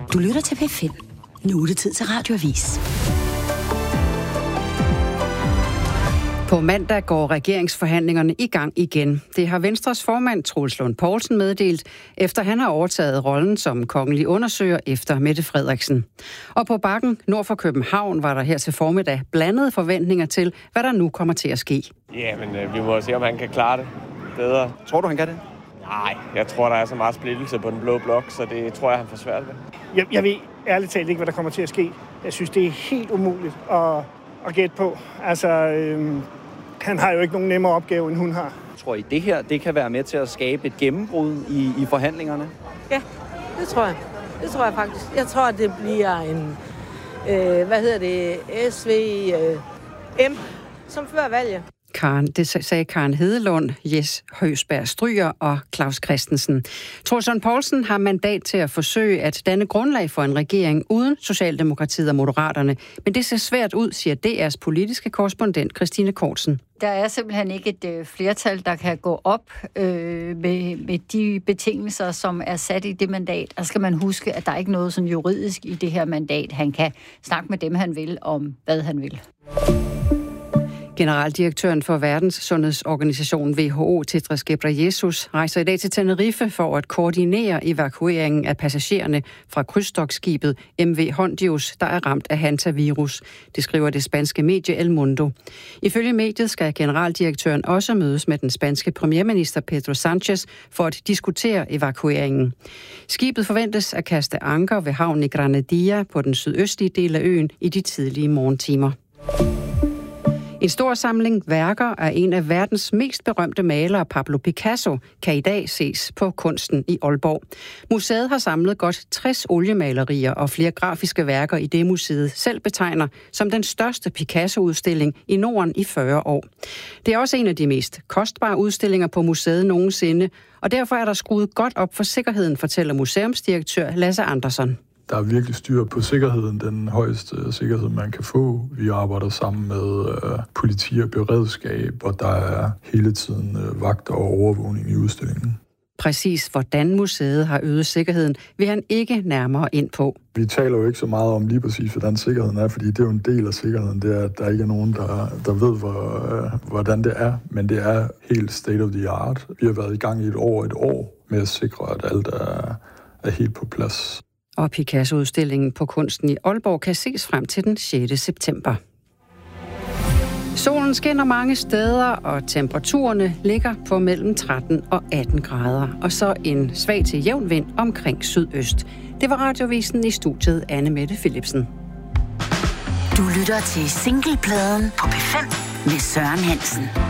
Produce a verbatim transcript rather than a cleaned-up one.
Du lytter til P fem. Nu er det tid til Radioavis. På mandag går regeringsforhandlingerne i gang igen. Det har Venstres formand Troels Lund Poulsen meddelt, efter han har overtaget rollen som kongelig undersøger efter Mette Frederiksen. Og på Bakken nord for København var der her til formiddag blandede forventninger til, hvad der nu kommer til at ske. Ja, men øh, vi må se, om han kan klare det bedre. Tror du, han kan det? Nej, jeg tror, der er så meget splittelse på den blå blok, så det tror jeg, han får svært ved. Jeg, jeg ved ærligt talt ikke, hvad der kommer til at ske. Jeg synes, det er helt umuligt at, at gætte på. Altså, øhm, han har jo ikke nogen nemmere opgave, end hun har. Tror I, det her det kan være med til at skabe et gennembrud i, i forhandlingerne? Ja, det tror jeg. Det tror jeg faktisk. Jeg tror, det bliver en, øh, hvad hedder det, S V M, som før valget. Karen, det sagde Karen Hedelund, Jes Høgsberg Stryger og Claus Christensen. Troels Lund Poulsen har mandat til at forsøge at danne grundlag for en regering uden Socialdemokratiet og Moderaterne. Men det ser svært ud, siger D R's politiske korrespondent Christine Kortsen. Der er simpelthen ikke et øh, flertal, der kan gå op øh, med, med de betingelser, som er sat i det mandat. Der skal man huske, at der er ikke noget sådan juridisk i det her mandat. Han kan snakke med dem, han vil, om hvad han vil. Generaldirektøren for Verdens Sundhedsorganisation W H O, Tedros Ghebreyesus, rejser i dag til Tenerife for at koordinere evakueringen af passagererne fra krydstogtskibet M V Hondius, der er ramt af hantavirus. Det skriver det spanske medie El Mundo. Ifølge mediet skal generaldirektøren også mødes med den spanske premierminister Pedro Sánchez for at diskutere evakueringen. Skibet forventes at kaste anker ved havnen i Granadilla på den sydøstlige del af øen i de tidlige morgentimer. En stor samling værker af en af verdens mest berømte malere, Pablo Picasso, kan i dag ses på Kunsten i Aalborg. Museet har samlet godt tres oliemalerier og flere grafiske værker i det, museet selv betegner som den største Picasso-udstilling i Norden i fyrre år. Det er også en af de mest kostbare udstillinger på museet nogensinde, og derfor er der skruet godt op for sikkerheden, fortæller museumsdirektør Lasse Andersson. Der er virkelig styr på sikkerheden, den højeste sikkerhed, man kan få. Vi arbejder sammen med øh, politi og beredskab, og der er hele tiden øh, vagter og overvågning i udstillingen. Præcis hvordan museet har øget sikkerheden, vil han ikke nærmere ind på. Vi taler jo ikke så meget om lige præcis, hvordan sikkerheden er, fordi det er jo en del af sikkerheden. Det er, at der ikke er nogen, der, der ved, hvor, øh, hvordan det er, men det er helt state of the art. Vi har været i gang i et år et år med at sikre, at alt er, er helt på plads. Og Picasso-udstillingen på Kunsten i Aalborg kan ses frem til den sjette september. Solen skinner mange steder, og temperaturerne ligger på mellem tretten og atten grader. Og så en svag til jævn vind omkring sydøst. Det var Radiovisen, i studiet Anne Mette Philipsen. Du lytter til Singlepladen på P fem med Søren Hansen.